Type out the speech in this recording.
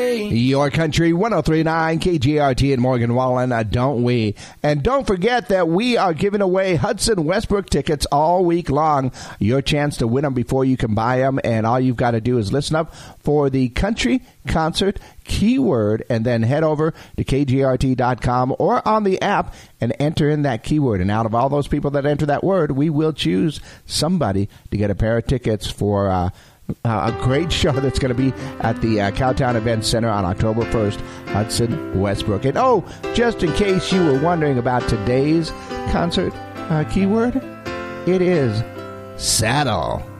Your country, 103.9 KGRT in Morgan Wallen, don't we? And don't forget that we are giving away Hudson Westbrook tickets all week long. Your chance to win them before you can buy them. And all you've got to do is listen up for the country concert keyword and then head over to KGRT.com or on the app and enter in that keyword. And out of all those people that enter that word, we will choose somebody to get a pair of tickets for a great show that's going to be at the Cowtown Event Center on October 1st, Hudson Westbrook. And just in case you were wondering about today's concert keyword, it is saddle.